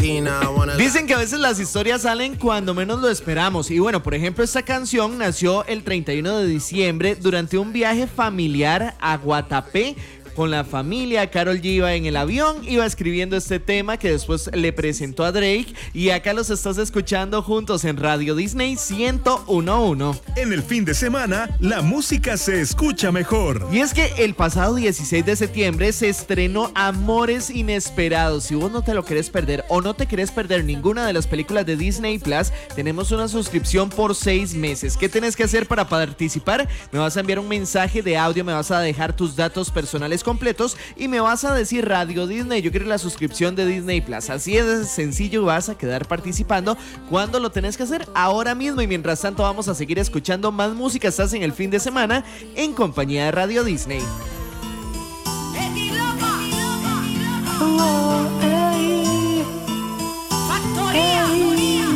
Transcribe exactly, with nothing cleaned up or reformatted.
Dicen que a veces las historias salen cuando menos lo esperamos. Y bueno, por ejemplo, esta canción nació el treinta y uno de diciembre durante un viaje familiar a Guatapé. Con la familia, Karol G iba en el avión, iba escribiendo este tema que después le presentó a Drake, y acá los estás escuchando juntos en Radio Disney ciento uno punto uno. En el fin de semana, la música se escucha mejor. Y es que el pasado dieciséis de septiembre se estrenó Amores Inesperados. Si vos no te lo querés perder o no te querés perder ninguna de las películas de Disney Plus, tenemos una suscripción por seis meses. ¿Qué tenés que hacer para participar? Me vas a enviar un mensaje de audio, me vas a dejar tus datos personales completos y me vas a decir Radio Disney, yo quiero la suscripción de Disney Plus. Así es de sencillo, vas a quedar participando. ¿Cuándo lo tenés que hacer? Ahora mismo. Y mientras tanto vamos a seguir escuchando más música. Estás en el fin de semana en compañía de Radio Disney. Oh.